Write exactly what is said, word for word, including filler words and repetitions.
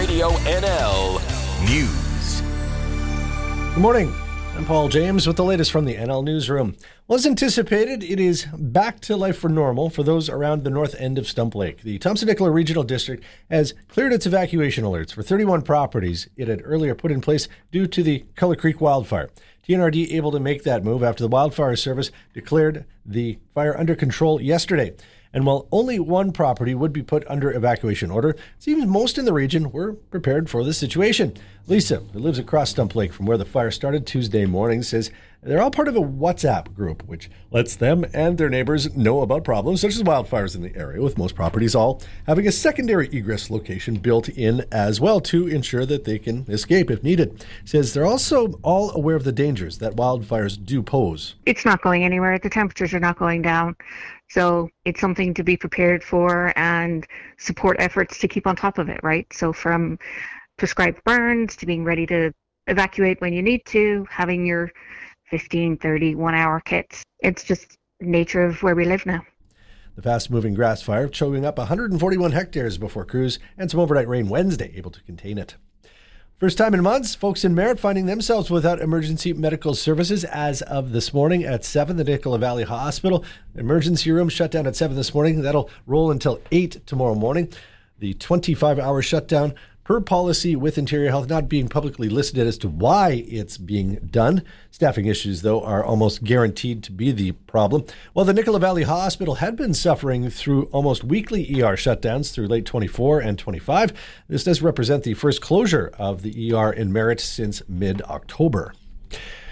Radio N L News. Good morning. I'm Paul James with the latest from the N L Newsroom. Well, as anticipated, it is back to life for normal for those around the north end of Stump Lake. The Thompson-Nicola Regional District has cleared its evacuation alerts for thirty-one properties it had earlier put in place due to the Culler Creek wildfire. T N R D able to make that move after the Wildfire Service declared the fire under control yesterday. And while only one property would be put under evacuation order, it seems most in the region were prepared for this situation. Lisa, who lives across Stump Lake from where the fire started Tuesday morning, says they're all part of a WhatsApp group, which lets them and their neighbors know about problems such as wildfires in the area, with most properties all having a secondary egress location built in as well to ensure that they can escape if needed. Says they're also all aware of the dangers that wildfires do pose. It's not going anywhere. The temperatures are not going down. So it's something to be prepared for and support efforts to keep on top of it, right? So from prescribed burns to being ready to evacuate when you need to, having your fifteen, thirty, one-hour kits. It's just nature of where we live now. The fast-moving grass fire choking up one hundred forty-one hectares before crews and some overnight rain Wednesday able to contain it. First time in months, folks in Merritt finding themselves without emergency medical services as of this morning at seven. The Nicola Valley Hospital emergency room shut down at seven this morning. That'll roll until eight tomorrow morning. The twenty-five hour shutdown per policy with Interior Health not being publicly listed as to why it's being done. Staffing issues, though, are almost guaranteed to be the problem. While the Nicola Valley Hospital had been suffering through almost weekly E R shutdowns through late twenty-four and twenty-five, this does represent the first closure of the E R in Merritt since mid-October.